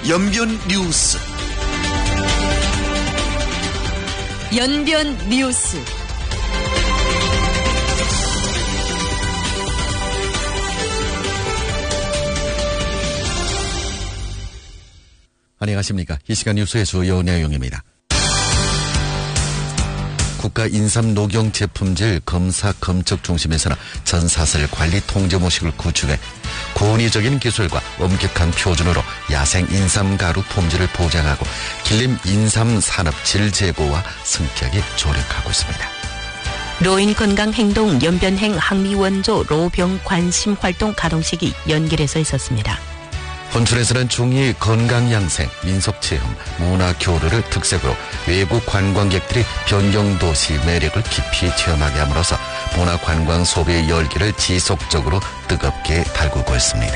연변 뉴스. 연변 뉴스. 안녕하십니까. 이 시간 뉴스의 주요 내용입니다. 국가인삼녹용제품질 검사검측중심에서는 전사슬 관리 통제 모식을 구축해 권위적인 기술과 엄격한 표준으로 야생 인삼가루 품질을 보장하고 길림 인삼 산업 질 제고와 승격에 조력하고 있습니다. 노인 건강 행동 연변행 항미원조 로병 관심 활동 가동식이 연길에서 있었습니다. 혼천에서는 중2 건강양생, 민속체험, 문화교류를 특색으로 외국 관광객들이 변경도시 매력을 깊이 체험하게 함으로써 문화관광 소비의 열기를 지속적으로 뜨겁게 달구고 있습니다.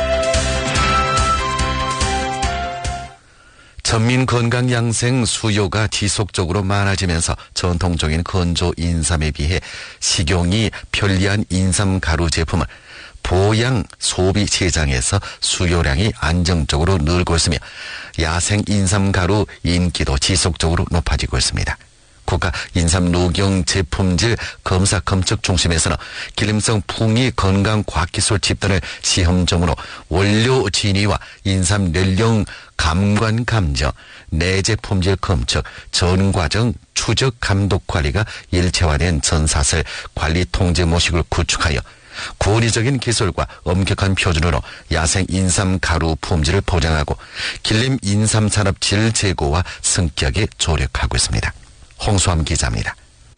전민 건강양생 수요가 지속적으로 많아지면서 전통적인 건조 인삼에 비해 식용이 편리한 인삼 가루 제품을 보양 소비 시장에서 수요량이 안정적으로 늘고 있으며 야생 인삼 가루 인기도 지속적으로 높아지고 있습니다. 국가 인삼 녹용 제품질 검사 검측 중심에서는 길림성 풍이 건강 과학기술 집단을 시험점으로 원료 진위와 인삼 연령 감관 감정, 내재 품질 검측, 전 과정 추적 감독 관리가 일체화된 전사슬 관리 통제 모식을 구축하여 권위적인 기술과 엄격한 표준으로 야생 인삼 가루 품질을 보장하고 길림 인삼 산업 질 제고와 승격에 조력하고 있습니다. 홍수암 기자입니다.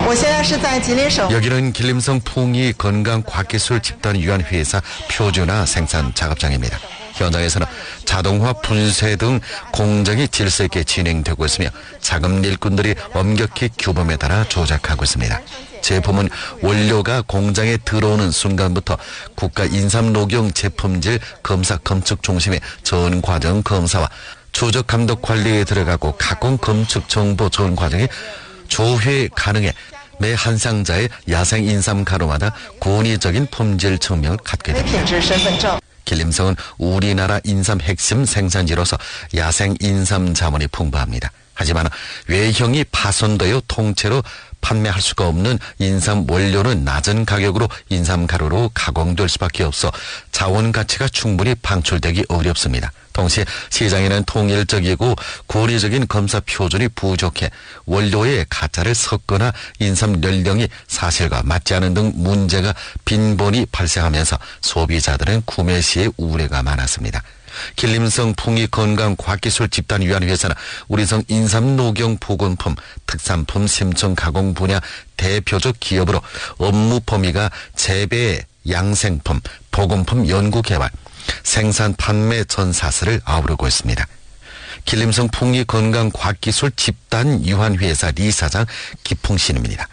여기는 길림성 풍이 건강과학기술 집단위원회에서 표준화 생산 작업장입니다. 현장에서는 자동화 분쇄 등 공정이 질서 있게 진행되고 있으며 자금 일꾼들이 엄격히 규범에 따라 조작하고 있습니다. 제품은 원료가 공장에 들어오는 순간부터 국가인삼녹용 제품질 검사 검측 중심의 전 과정 검사와 추적 감독 관리에 들어가고 가공 검측 정보 전 과정에 조회 가능해 매 한 상자의 야생 인삼 가루마다 권위적인 품질 증명을 갖게 됩니다. 길림성은 우리나라 인삼 핵심 생산지로서 야생 인삼 자원이 풍부합니다. 하지만 외형이 파손되어 통째로 판매할 수가 없는 인삼 원료는 낮은 가격으로 인삼 가루로 가공될 수밖에 없어 자원 가치가 충분히 방출되기 어렵습니다. 동시에 시장에는 통일적이고 권위적인 검사 표준이 부족해 원료에 가짜를 섞거나 인삼 연령이 사실과 맞지 않은 등 문제가 빈번히 발생하면서 소비자들은 구매 시에 우려가 많았습니다. 길림성 풍이 건강과학기술 집단위원회에서는 우리성 인삼녹용 보건품, 특산품 심층 가공 분야 대표적 기업으로 업무 범위가 재배, 양생품, 보건품 연구 개발, 생산 판매 전사슬을 아우르고 있습니다. 길림성 풍이 건강과학기술 집단위원회에서 리사장 기풍신입니다.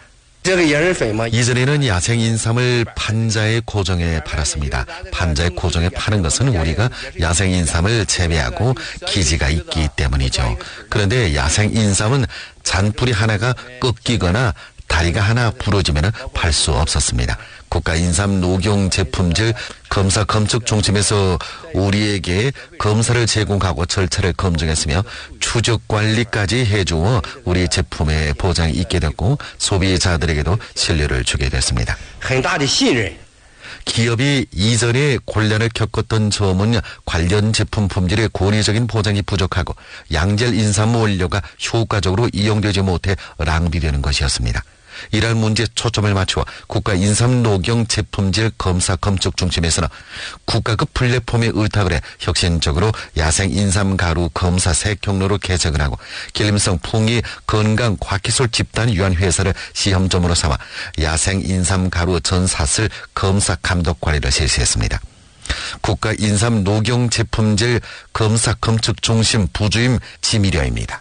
이전에는 야생 인삼을 판자에 고정해 팔았습니다. 판자에 고정해 파는 것은 우리가 야생 인삼을 재배하고 기지가 있기 때문이죠. 그런데 야생 인삼은 잔뿌리 하나가 꺾이거나 다리가 하나 부러지면 팔 수 없었습니다. 국가인삼 녹용 제품질 검사 검측 중심에서 우리에게 검사를 제공하고 절차를 검증했으며 추적 관리까지 해주어 우리 제품의 보장이 있게 됐고 소비자들에게도 신뢰를 주게 됐습니다. 기업이 이전에 곤란을 겪었던 점은 관련 제품 품질의 권위적인 보장이 부족하고 양질 인삼 원료가 효과적으로 이용되지 못해 낭비되는 것이었습니다. 이러한 문제에 초점을 맞추어 국가인삼녹용 제품질 검사 검측 중심에서는 국가급 플랫폼에 의탁을 해 혁신적으로 야생 인삼 가루 검사 새 경로를 개척을 하고 길림성 풍이 건강과학기술 집단위원회에서를 시험점으로 삼아 야생 인삼 가루 전사슬 검사 감독 관리를 실시했습니다. 국가인삼녹용 제품질 검사 검측 중심 부주임 지미려입니다.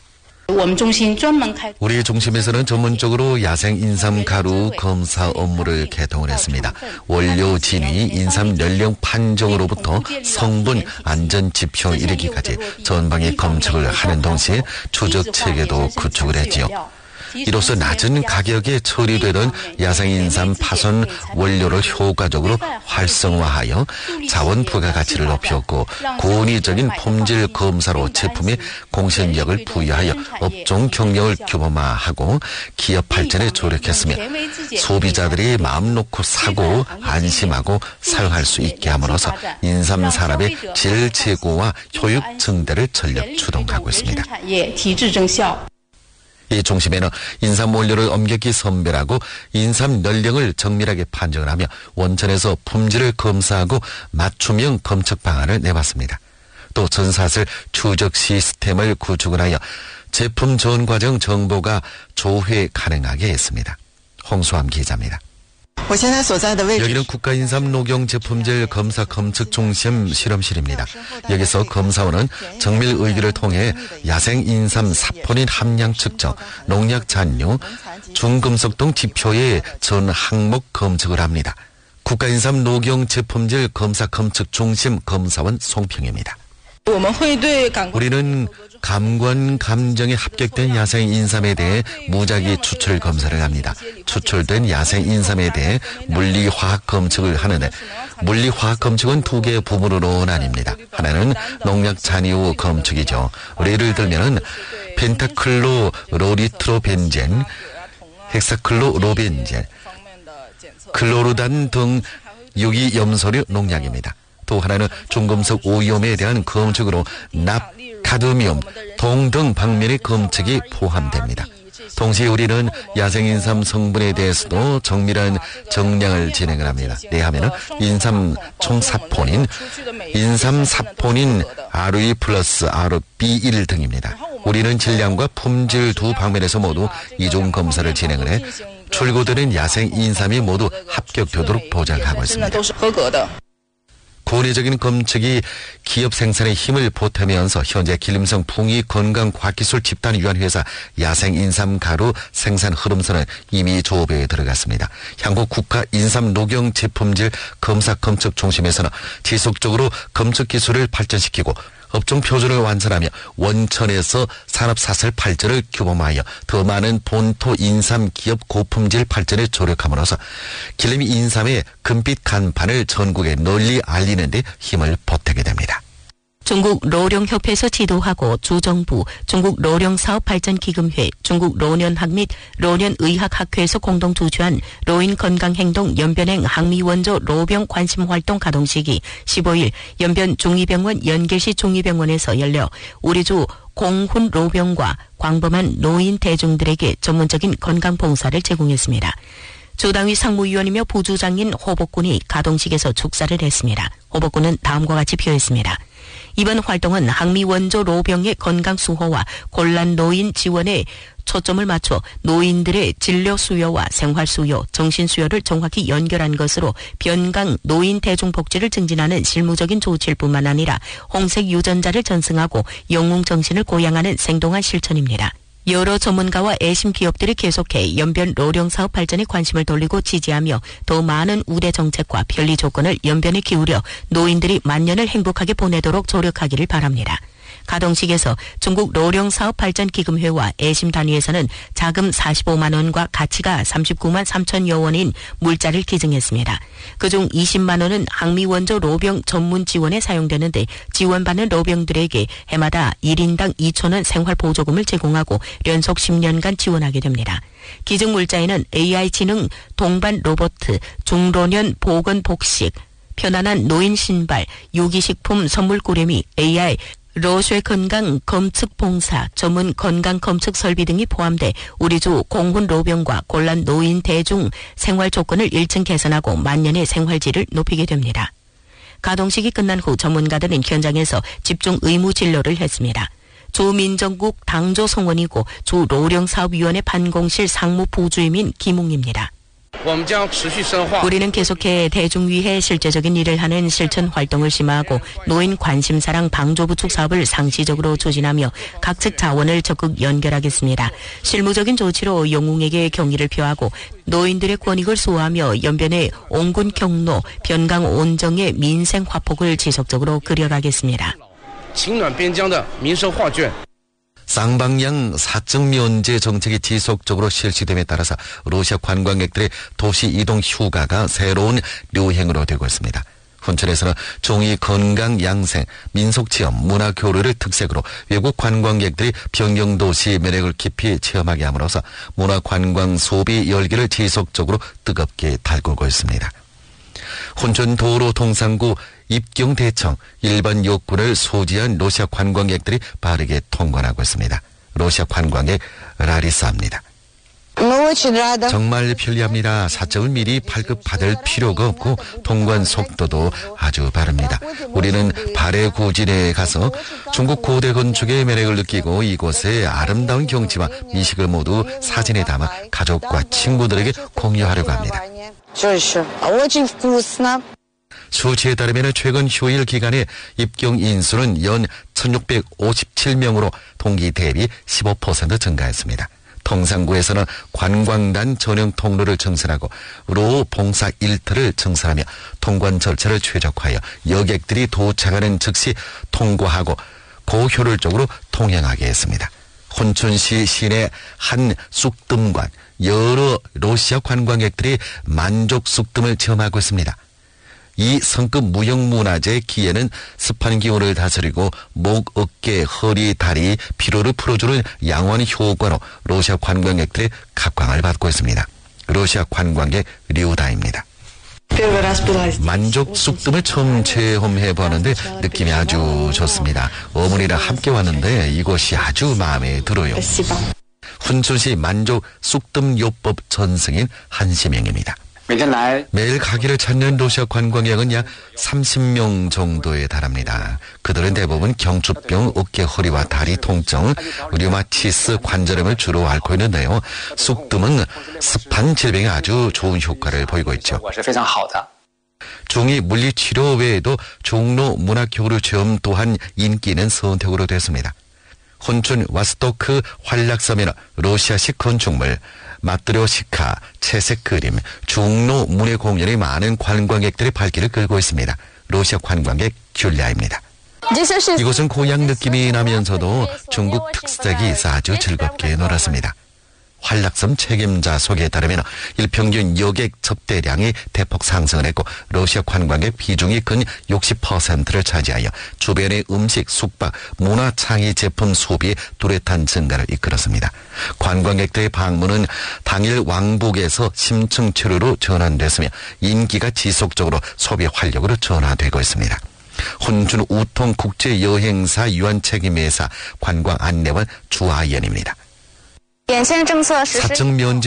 우리 중심에서는 전문적으로 야생 인삼 가루 검사 업무를 개통을 했습니다. 원료 진위, 인삼 연령 판정으로부터 성분 안전 지표 이르기까지 전방위 검측을 하는 동시에 추적 체계도 구축을 했지요. 이로써 낮은 가격에 처리되던 야생인삼 파손 원료를 효과적으로 활성화하여 자원 부가가치를 높였고 권위적인 품질 검사로 제품의 공신력을 부여하여 업종 경영을 규모화하고 기업 발전에 조력했으며 소비자들이 마음 놓고 사고 안심하고 사용할 수 있게 함으로써 인삼 산업의 질 제고와 효율 증대를 전력 주동하고 있습니다. 이 중심에는 인삼 원료를 엄격히 선별하고 인삼 연령을 정밀하게 판정을 하며 원천에서 품질을 검사하고 맞춤형 검측 방안을 내봤습니다. 또 전사슬 추적 시스템을 구축을 하여 제품 전 과정 정보가 조회 가능하게 했습니다. 홍수암 기자입니다. 여기는 국가인삼녹용제품질 검사 검측 중심 실험실입니다. 여기서 검사원은 정밀 의기를 통해 야생인삼 사포닌 함량 측정, 농약 잔류, 중금속 등 지표의 전 항목 검측을 합니다. 국가인삼녹용제품질 검사 검측 중심 검사원 송평입니다. 우리는 감관 감정에 합격된 야생인삼에 대해 무작위 추출 검사를 합니다. 추출된 야생인삼에 대해 물리화학 검측을 하는데 물리화학 검측은 두 개의 부분으로 나뉩니다. 하나는 농약 잔류 검측이죠. 예를 들면은 펜타클로로리트로벤젠, 헥사클로로벤젠, 클로르단 등 유기염소류 농약입니다. 또 하나는 중금속 오염에 대한 검측으로 납, 카드뮴, 동 등 방면의 검측이 포함됩니다. 동시에 우리는 야생인삼 성분에 대해서도 정밀한 정량을 진행을 합니다. 하면은 인삼 총사포닌, 인삼 사포닌 RE 플러스 RB1 등입니다. 우리는 질량과 품질 두 방면에서 모두 이중 검사를 진행을 해 출고되는 야생인삼이 모두 합격되도록 보장하고 있습니다. 권위적인 검측이 기업 생산에 힘을 보태면서 현재 길림성 풍의건강과학기술 집단위원회에서 야생인삼 가루 생산 흐름선은 이미 조업에 들어갔습니다. 향후 국가인삼녹용제품질 검사 검측 중심에서는 지속적으로 검측 기술을 발전시키고 업종 표준을 완성하며 원천에서 산업사슬 발전을 규모화하여 더 많은 본토 인삼 기업 고품질 발전에 조력함으로써 길림 인삼의 금빛 간판을 전국에 널리 알리는 데 힘을 보태게 됩니다. 중국 로령협회에서 지도하고 주정부, 중국 로령사업발전기금회, 중국 로년학 및 로년의학학회에서 공동 주최한 로인건강행동 연변행 항미원조 로병 관심활동 가동식이 15일 연변 중의병원 연계시 중의병원에서 열려 우리주 공훈 로병과 광범한 노인 대중들에게 전문적인 건강봉사를 제공했습니다. 주당위 상무위원이며 부주장인 호복군이 가동식에서 축사를 했습니다. 호복군은 다음과 같이 표했습니다. 이번 활동은 항미원조 로병의 건강 수호와 곤란 노인 지원에 초점을 맞춰 노인들의 진료 수요와 생활 수요, 정신 수요를 정확히 연결한 것으로 변강 노인 대중복지를 증진하는 실무적인 조치일 뿐만 아니라 홍색 유전자를 전승하고 영웅 정신을 고양하는 생동한 실천입니다. 여러 전문가와 애심 기업들이 계속해 연변 로령 사업 발전에 관심을 돌리고 지지하며 더 많은 우대 정책과 편리 조건을 연변에 기울여 노인들이 만년을 행복하게 보내도록 조력하기를 바랍니다. 가동식에서 중국 로령 사업 발전 기금회와 애심 단위에서는 자금 45만 원과 가치가 39만 3천여 원인 물자를 기증했습니다. 그중 20만 원은 항미원조 로병 전문 지원에 사용되는데 지원받는 로병들에게 해마다 1인당 2천 원 생활보조금을 제공하고 연속 10년간 지원하게 됩니다. 기증 물자에는 AI 지능 동반 로봇, 중로년 보건 복식, 편안한 노인 신발, 유기식품 선물 꾸러미, AI 로쉐 건강 검측 봉사, 전문 건강 검측 설비 등이 포함돼 우리주 공훈 로병과 곤란 노인 대중 생활 조건을 1층 개선하고 만년의 생활질을 높이게 됩니다. 가동식이 끝난 후 전문가들은 현장에서 집중 의무 진료를 했습니다. 주민정국 당조 성원이고 주 로령사업위원회 반공실 상무 부주임인 김웅입니다. 우리는 계속해 대중 위해 실제적인 일을 하는 실천 활동을 심화하고 노인 관심사랑 방조부축 사업을 상시적으로 추진하며 각측 자원을 적극 연결하겠습니다. 실무적인 조치로 영웅에게 경의를 표하고 노인들의 권익을 수호하며 연변의 온군 경로, 변강 온정의 민생 화폭을 지속적으로 그려가겠습니다. 쌍방향 사적 면제 정책이 지속적으로 실시됨에 따라서 러시아 관광객들의 도시 이동 휴가가 새로운 류행으로 되고 있습니다. 훈천에서는 종이 건강 양생, 민속 체험, 문화 교류를 특색으로 외국 관광객들이 변경도시 매력을 깊이 체험하게 함으로써 문화 관광 소비 열기를 지속적으로 뜨겁게 달구고 있습니다. 훈천 도로통상구 입경대청 일반 요건을 소지한 러시아 관광객들이 빠르게 통관하고 있습니다. 러시아 관광객 라리사입니다. 정말 편리합니다. 사정을 미리 발급받을 필요가 없고 통관 속도도 아주 빠릅니다. 우리는 발해구진에 가서 중국 고대 건축의 매력을 느끼고 이곳의 아름다운 경치와 미식을 모두 사진에 담아 가족과 친구들에게 공유하려고 합니다. 수치에 따르면 최근 휴일 기간에 입경 인수는 연 1657명으로 동기 대비 15% 증가했습니다. 통상구에서는 관광단 전용 통로를 증설하고 로 봉사 일터를 증설하며 통관 절차를 최적화하여 여객들이 도착하는 즉시 통과하고 고효율적으로 통행하게 했습니다. 혼천시 시내 한 쑥뜸관 여러 러시아 관광객들이 만족 쑥뜸을 체험하고 있습니다. 이 성급 무형문화재의 기에는 습한 기온을 다스리고 목, 어깨, 허리, 다리 피로를 풀어주는 양원 효과로 러시아 관광객들의 각광을 받고 있습니다. 러시아 관광객 류다입니다. 만족 쑥뜸을 처음 체험해보았는데 느낌이 아주 좋습니다. 어머니랑 함께 왔는데 이곳이 아주 마음에 들어요. 훈천시 만족 쑥뜸 요법 전승인 한시명입니다. 매일 가기를 찾는 러시아 관광객은 약 30명 정도에 달합니다. 그들은 대부분 경추병, 어깨, 허리와 다리 통증, 류마티스 관절염을 주로 앓고 있는데요. 쑥뜸은 습한 질병에 아주 좋은 효과를 보이고 있죠. 중이 물리치료 외에도 종로 문화교류 체험 또한 인기 있는 선택으로 됐습니다. 혼천 와스토크 활락섬에는 러시아식 건축물, 마트료시카, 채색 그림, 종로 문예 공연이 많은 관광객들의 발길을 끌고 있습니다. 러시아 관광객 귤리아입니다. 이곳은 고향 느낌이 나면서도 중국 특색이 있어 아주 즐겁게 놀았습니다. 활락섬 책임자 소개에 따르면 일평균 여객 접대량이 대폭 상승을 했고 러시아 관광객 비중이 근 60%를 차지하여 주변의 음식, 숙박, 문화창의 제품 소비에 뚜렷한 증가를 이끌었습니다. 관광객들의 방문은 당일 왕복에서 심층 체류로 전환됐으며 인기가 지속적으로 소비 활력으로 전환되고 있습니다. 혼준 우통 국제여행사 유한책임회사 관광 안내원 주아연입니다. 사적 면제